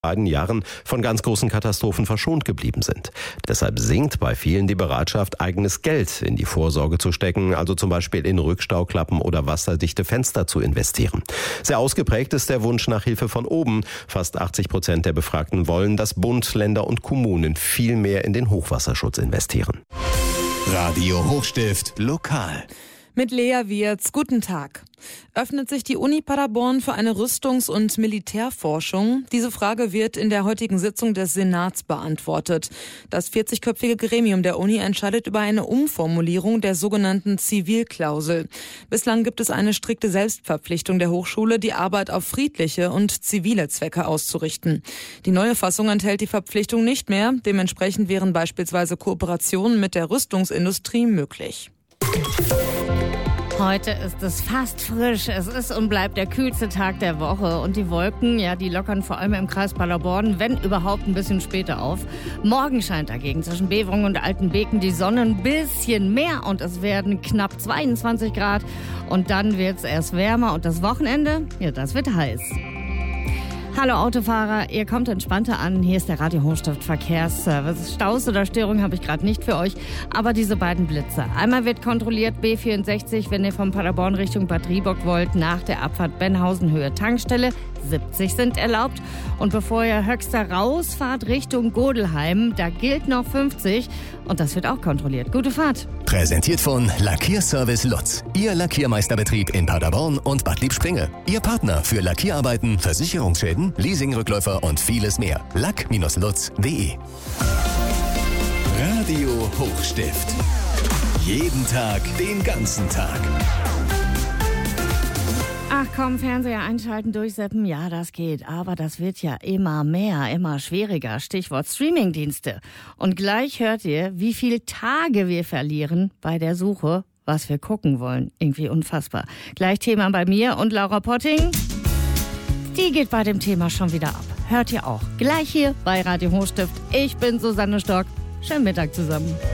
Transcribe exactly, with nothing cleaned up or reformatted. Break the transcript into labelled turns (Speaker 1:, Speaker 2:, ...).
Speaker 1: beiden Jahren von ganz großen Katastrophen verschont geblieben sind. Deshalb sinkt bei vielen die Bereitschaft, eigenes Geld in die Vorsorge zu stecken, also zum Beispiel in Rückstauklappen oder wasserdichte Fenster zu investieren. Sehr ausgeprägt ist der Wunsch nach Hilfe von oben. Fast achtzig Prozent der Befragten wollen, dass Bund, Länder und Kommunen viel mehr in den Hochwasserschutz investieren.
Speaker 2: Radio Hochstift lokal.
Speaker 3: Mit Lea Wirz, guten Tag. Öffnet sich die Uni Paderborn für eine Rüstungs- und Militärforschung? Diese Frage wird in der heutigen Sitzung des Senats beantwortet. Das vierzigköpfige Gremium der Uni entscheidet über eine Umformulierung der sogenannten Zivilklausel. Bislang gibt es eine strikte Selbstverpflichtung der Hochschule, die Arbeit auf friedliche und zivile Zwecke auszurichten. Die neue Fassung enthält die Verpflichtung nicht mehr. Dementsprechend wären beispielsweise Kooperationen mit der Rüstungsindustrie möglich.
Speaker 4: Heute ist es fast frisch. Es ist und bleibt der kühlste Tag der Woche. Und die Wolken, ja, die lockern vor allem im Kreis Paderborn, wenn überhaupt ein bisschen später auf. Morgen scheint dagegen zwischen Beverungen und Altenbeken die Sonne ein bisschen mehr und es werden knapp zweiundzwanzig Grad. Und dann wird es erst wärmer und das Wochenende, ja, das wird heiß. Hallo Autofahrer, ihr kommt entspannter an. Hier ist der Radio Hochstift Verkehrsservice. Staus oder Störungen habe ich gerade nicht für euch, aber diese beiden Blitze. Einmal wird kontrolliert B vierundsechzig, wenn ihr von Paderborn Richtung Bad Rieburg wollt, nach der Abfahrt Benhausen Höhe Tankstelle. siebzig sind erlaubt. Und bevor ihr Höxter rausfahrt Richtung Godelheim, da gilt noch fünfzig. Und das wird auch kontrolliert. Gute Fahrt.
Speaker 2: Präsentiert von Lackierservice Lutz. Ihr Lackiermeisterbetrieb in Paderborn und Bad Liebspringe. Ihr Partner für Lackierarbeiten, Versicherungsschäden, Leasingrückläufer und vieles mehr. lack Bindestrich lutz punkt de. Radio Hochstift. Jeden Tag, den ganzen Tag.
Speaker 4: Ach komm, Fernseher einschalten, durchseppen, ja, das geht. Aber das wird ja immer mehr, immer schwieriger. Stichwort Streamingdienste. Und gleich hört ihr, wie viele Tage wir verlieren bei der Suche, was wir gucken wollen. Irgendwie unfassbar. Gleich Thema bei mir und Laura Potting. Die geht bei dem Thema schon wieder ab. Hört ihr auch. Gleich hier bei Radio Hochstift. Ich bin Susanne Stock. Schönen Mittag zusammen.